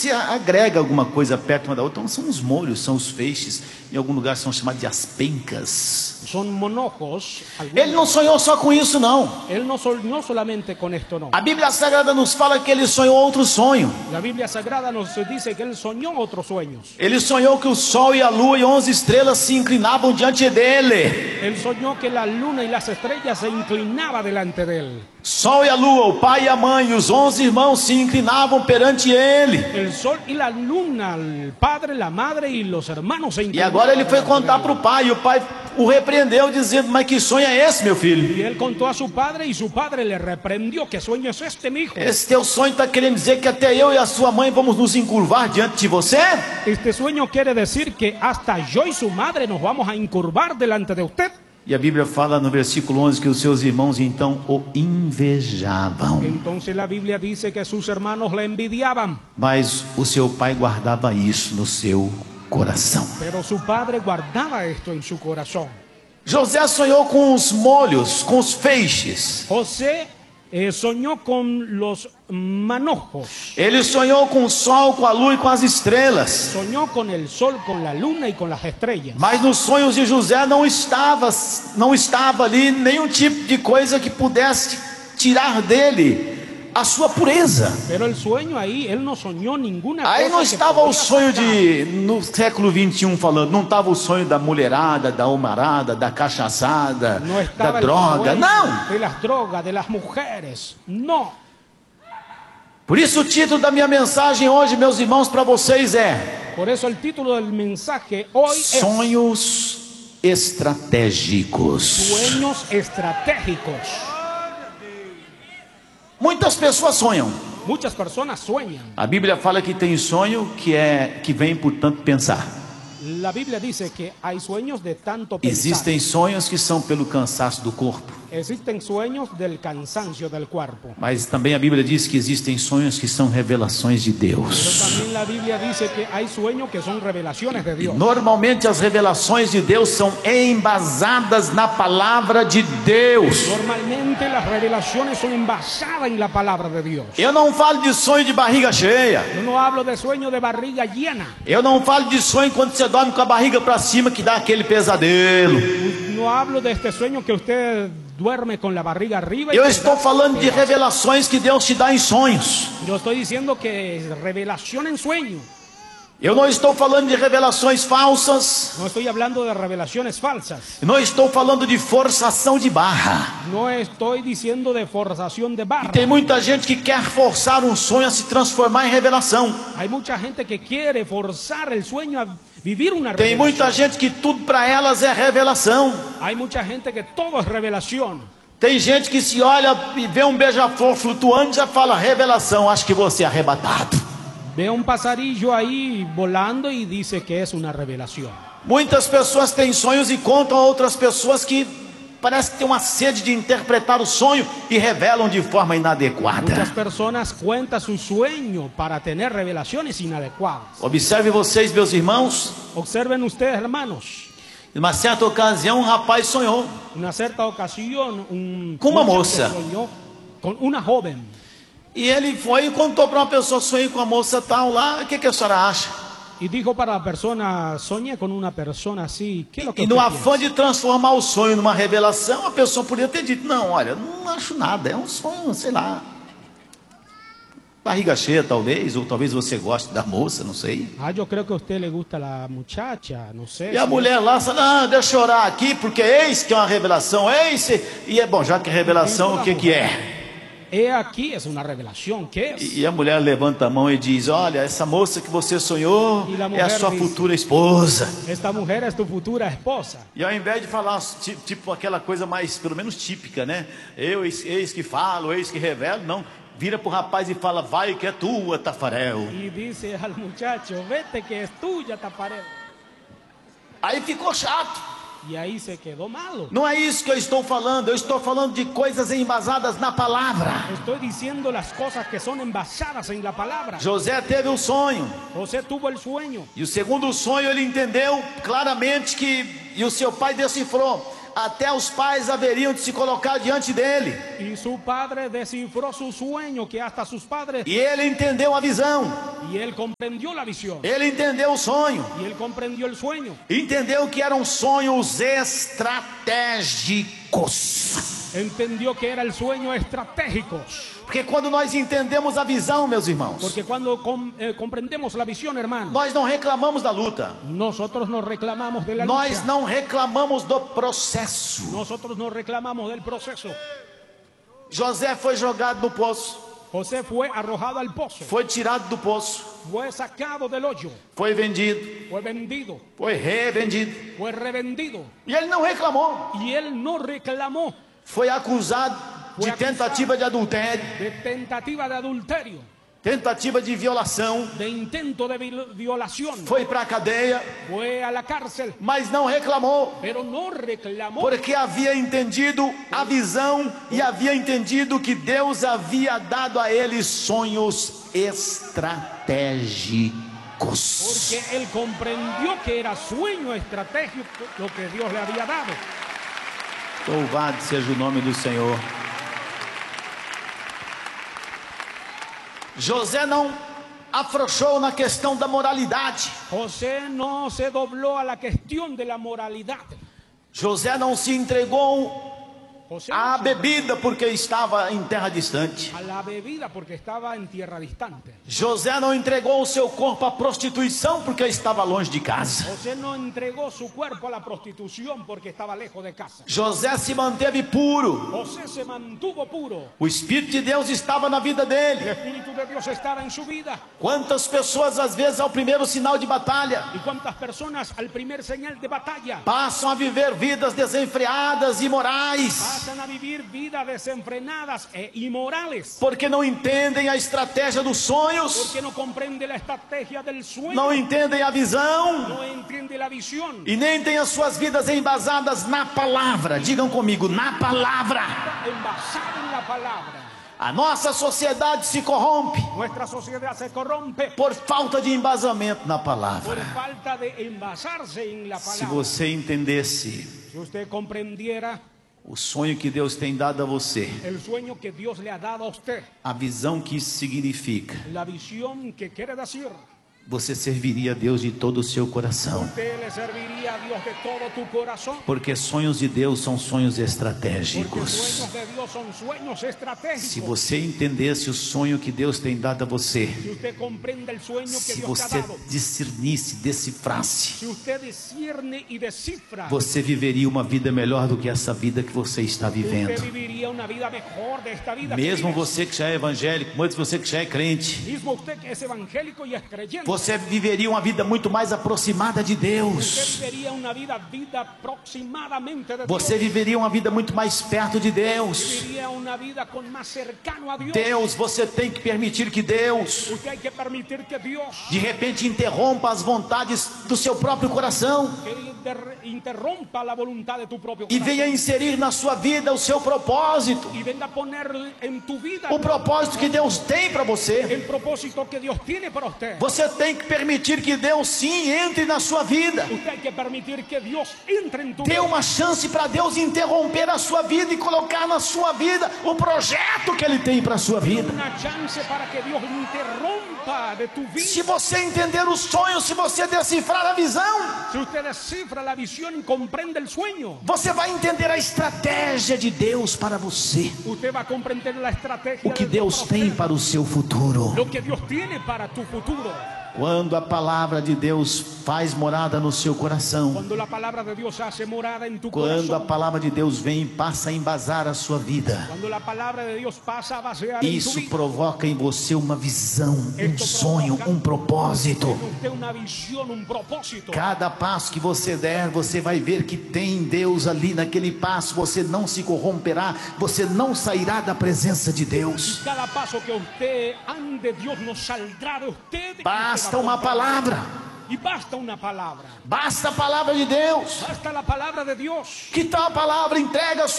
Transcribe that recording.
se agrega alguma coisa perto uma da outra. Então são os molhos, são os feixes. Em algum lugar são chamados de as pencas. Son monojos. Ele não sonhou só com isso, não. Él no soñó solamente con esto, no. A Bíblia Sagrada nos fala que ele sonhou outro sonho. La Biblia Sagrada nos dice que él soñó otros sueños. Ele sonhou que o sol e a lua e 11 estrelas se inclinavam diante dele. Él soñó que la luna y las estrellas se inclinaban delante de él. Sol e a lua, o pai e a mãe e os 11 irmãos se inclinavam perante ele. El sol y la luna, el padre, la madre y los hermanos se E inclinaban. agora ele foi delante contar de para él. o pai. E o pai o repreendeu, dizendo: mas que sonho é esse, meu filho? Y él contó a su padre y su padre le reprendió. ¿Qué sueño es este, mi hijo? Esse teu sonho está querendo dizer que até eu e a sua mãe vamos nos encurvar diante de você? Este sueño quiere decir que hasta yo y su madre nos vamos a incurvar delante de usted. E a Bíblia fala no versículo 11 que os seus irmãos então o invejavam. Entonces la Biblia dice que sus hermanos le envidiaban, Mas o seu pai guardava isso no seu coração. pero su padre guardaba esto en su corazón. José sonhou com os molhos, com os feixes. José soñó con los manojos, Ele sonhou com o sol, com a lua e com as estrelas. soñó con el sol, con la luna y con las estrellas. Mas nos sonhos de José não estava ali nenhum tipo de coisa que pudesse tirar dele a sua pureza. Pero el sueño ahí, él no soñó ninguna Aí não cosa que estava o podía sonho sacar. no século 21 falando, não estava o sonho da mulherada, da homarada, da cachaçada, No da estaba el droga, sueño não! de las drogas, de las mujeres, no. Por isso o título da minha mensagem hoje, meus irmãos, para vocês é Por eso el título del mensaje hoy es Sonhos Estratégicos. Sueños Estratégicos. Muitas pessoas sonham. Muchas personas sueñan. A Bíblia fala que tem sonho que vem por tanto pensar. La Biblia dice que hay sueños de tanto pensar. Existem sonhos que são pelo cansaço do corpo. Existen sueños del cansancio del cuerpo. Mas também a Bíblia diz que existem sonhos que são revelações de Pero Deus. también la Biblia dice que hay sueños que son revelaciones de Dios. Normalmente as revelações de Deus são embasadas na palavra de Deus. Normalmente las revelaciones son envasadas en la palabra de Dios. Eu não falo de sonho de barriga cheia. Yo no hablo de sueño de barriga llena. Eu não falo de sonho quando você dorme com a barriga para cima que dá aquele pesadelo. No hablo de este sueño que usted duerme con la barriga arriba. y Eu que estou da- falando de revelações que Deus te dá em sonhos. Yo estoy diciendo que es revelación en sueño. Eu não estou falando de revelações falsas. No estoy hablando de revelaciones falsas. Não estou falando de forçação de barra. No estoy diciendo de forzación de barra. Tem muita gente que quer forçar um sonho a se transformar em revelação. Hay mucha gente que quiere forzar el sueño a vivir una Tem muita revelación. gente que tudo para elas é revelação. Hay mucha gente que todo es revelación. Tem gente que se olha e vê um beija-flor flutuando e já fala revelação, acho que você é arrebatado. Ve un pasarillo ahí volando y dice que es una revelación. Muitas pessoas têm sonhos e contam a outras pessoas que parece que tem uma sede de interpretar o sonho e revelam de forma inadequada. Muchas personas cuentan su sueño para tener revelaciones inadecuadas. Observe vocês, meus irmãos, Observen ustedes, hermanos. em uma certa ocasião um rapaz sonhou Una cierta ocasión, un Con una muchacho moza. soñó con una joven. e ele foi e contou para uma pessoa: sonhei com a moça tal lá, o que a senhora acha? Y dijo para la persona, soñé con una persona así, ¿qué es lo que E usted no piensa? afã de transformar o sonho numa revelação, a pessoa podia ter dito: não, olha, não acho nada, é um sonho, sei lá, barriga cheia talvez, ou talvez você goste da moça, não sei. Ah, yo creo que a usted le gusta la muchacha, no sé. E a mulher lá fala: deixa eu orar aqui, porque eis que é uma revelação, eis, e é bom, já que é revelação, o que que é? He aquí, es una revelación, ¿qué es? E a mulher levanta a mão e diz: olha, essa moça que você sonhou E a é a mulher sua diz: futura esposa. Esta mujer es tu futura esposa. E ao invés de falar tipo aquela coisa mais, pelo menos típica, né? Eu eis que falo, eis que revelo, não. Vira pro rapaz e fala: vai que é tua, Tafarel. Y dice al muchacho, vete que es tuya, Taparel. Aí ficou chato. Y ahí se quedó malo. Não é isso que eu estou falando. Eu estou falando de coisas embasadas na palavra. Estoy diciendo las cosas que son envasadas en la palabra. José teve um sonho. José tuvo el sueño. E o segundo sonho ele entendeu claramente que... E o seu pai decifrou. até os pais haveriam de se colocar diante dele. Y su padre descifró su sueño, que hasta sus padres... E ele entendeu a visão. Y él comprendió la visión. Ele entendeu o sonho. Y él comprendió el sueño. Entendeu que eram sonhos estratégicos. Entendió que era el sueño estratégicos. Porque quando nós entendemos a visão, meus irmãos, Porque cuando comprendemos la visión, hermano, nós não reclamamos da luta. nosotros nos reclamamos de la Nós lucha. não reclamamos do processo. Nosotros nos reclamamos del proceso. José foi jogado no poço, José fue arrojado al pozo, foi tirado do poço, fue sacado del hoyo, foi vendido, fue vendido, foi revendido. fue revendido. E ele não reclamou. Y él no reclamó Foi acusado de tentativa de adultério, de tentativa de adulterio, tentativa de violação. de intento de violación. Foi para a cadeia, Fue a la cárcel, mas não reclamou. pero no reclamó Porque havia entendido a visão e havia entendido que Deus havia dado a ele sonhos estratégicos. porque él comprendió que era sueño estratégico lo que Dios le había dado. Louvado seja o nome do Senhor. José não afrouxou na questão da moralidade. José no se dobló a la cuestión de la moralidad. José não se entregou José à no se bebida porque estava em terra distante. a la bebida porque estaba en tierra distante. José não entregou o seu corpo à prostituição porque estava longe de casa. José no entregó su cuerpo a la prostitución porque estaba lejos de casa. José se manteve puro. José se mantuvo puro. O Espírito de Deus estava na vida El dele. Espíritu de Dios estaba en su vida. Quantas pessoas, às vezes, ao primeiro sinal de batalha, ¿Y cuántas personas al primer señal de batalla passam a viver vidas desenfreadas e imorais, pasan a vivir vidas desenfrenadas e inmorales? porque não entendem a estratégia dos sonhos, Porque no comprende la estrategia del sueño, não entendem a visão no entiende la visión, e nem têm as suas vidas embasadas na palavra. Digam comigo, na palavra. envasado en la palabra. A nossa sociedade se corrompe Nuestra sociedad se corrompe por falta de embasamento na por palavra. falta de envasarse en la Se palabra. você entendesse Si usted comprendiera o sonho que Deus tem dado a você, el sueño que Dios le ha dado a usted, a visão que isso significa, la visión que quiere decir, você serviria a Deus de todo o seu coração. usted le serviría a Dios de todo tu corazón. Porque sonhos de Deus são sonhos Porque estratégicos. sueños de Dios son sueños estratégicos. Se você entendesse o sonho que Deus tem dado a você, Si usted comprende el sueño que se Dios te ha você dado, discernisse, decifrasse, si usted discierne y descifra, você viveria uma vida melhor do que essa vida que você está usted vivendo. viviría una vida mejor de esta vida. Mesmo que vive. você que já é evangélico, mesmo você que já é crente, Mismo usted que es evangélico y es creyente, você viveria uma vida muito mais aproximada de usted Deus. viviría una vida aproximadamente de Você Dios. viveria uma vida muito mais perto de Deus. Viviría una vida con más cercano a Dios. Deus, você tem que permitir que Deus, Usted hay que permitir que Dios de repente, interrompa as vontades do seu próprio coração interrompa la voluntad de tu propio e corazón venha inserir na sua vida o seu propósito, y venga a poner en tu vida o propósito que Deus tem para você. el propósito que Dios tiene para usted. Você tem que permitir que Deus sim entre na sua vida. Usted hay que permitir que Dios entre en tu Dê vida. uma chance para Deus interromper a sua vida e colocar na sua vida o projeto que Ele tem para a sua vida. Una chance para que Dios interrompa de tu vida. Se você entender os sonhos, se você decifrar a visão, Si usted descifra la visión y comprende el sueño, você vai entender a estratégia de Deus para você. usted va a comprender la estrategia O que de Deus para tem usted, para o seu futuro. lo que Dios tiene para tu futuro. Quando a palavra de Deus faz morada no seu coração, Cuando la palabra de Dios hace morada en tu quando a corazón, palavra de Deus vem e passa a embasar a sua vida, cuando la palabra de Dios pasa a basear en tu isso vida, provoca em você uma visão, um sonho, um propósito. usted una visión, un propósito. Cada passo que você der, você vai ver que tem Deus ali naquele passo. Você não se corromperá, você não sairá da presença de Deus. Cada paso que usted ande, Dios no saldrá de usted. y Basta usted va a uma comprender. palavra, Y basta una palabra. basta a palavra de Deus. Basta la palabra de Dios. Que tal a palavra entrega a